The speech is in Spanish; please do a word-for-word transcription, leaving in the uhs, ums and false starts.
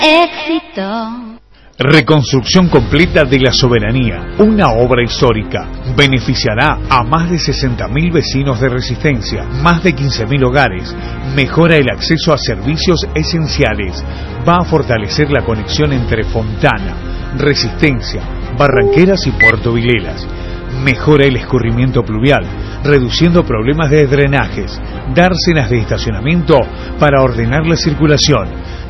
Éxito. Reconstrucción completa de la Soberanía, una obra histórica. Beneficiará a más de sesenta mil vecinos de Resistencia, más de quince mil hogares, mejora el acceso a servicios esenciales, va a fortalecer la conexión entre Fontana, Resistencia, Barranqueras y Puerto Vilelas, mejora el escurrimiento pluvial, reduciendo problemas de drenajes, dársenas de estacionamiento para ordenar la circulación,